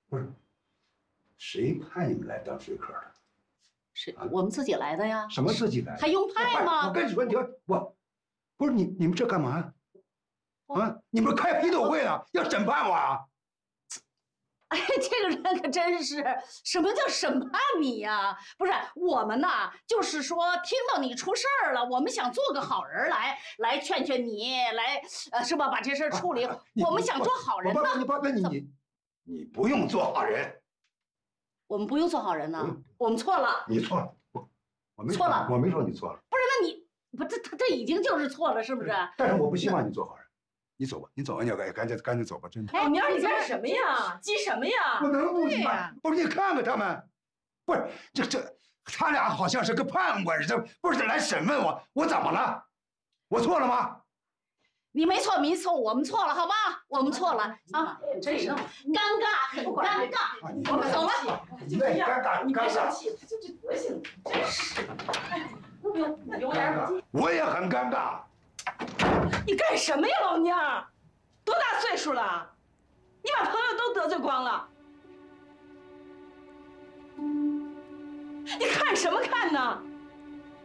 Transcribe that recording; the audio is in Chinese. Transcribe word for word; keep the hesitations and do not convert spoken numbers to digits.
不是，谁派你们来当说客的？ 是我们自己来的呀。 什么自己来？ 还用派吗？ 我跟你说，你看我，不是你你们这干嘛呀？啊，你们开批斗会呢，要审判我啊？ 哎，这个人可真是，什么叫审判你呀？不是我们呐，就是说听到你出事儿了，我们想做个好人来来劝劝你，来呃是吧？把这事儿处理。 啊、 我们想做好人呢。 你不，那你你你不用做好人。 我们不用做好人呢，我们错了。 你错了，我我没错了， 我没说你错了。 不是，那你不这他这已经就是错了，是不是？ 但是我不希望你做好人。你走吧，你走吧，你赶赶紧赶紧走吧，真的。 老娘，你干什么呀？急什么呀？ 我能不急吗？不是你看看他们，不是这这，他俩好像是跟判官似的，不是来审问我，我怎么了？我错了吗？ 你没错，没错，我们错了，好吧？我们错了啊！真是尴尬，很尴尬。我们走了。 你别尴尬， 你别生气，他就这德行，真是。哎，不不不，有眼不见。 我也很尴尬。 你干什么呀，老娘？多大岁数了？你把朋友都得罪光了。你看什么看呢？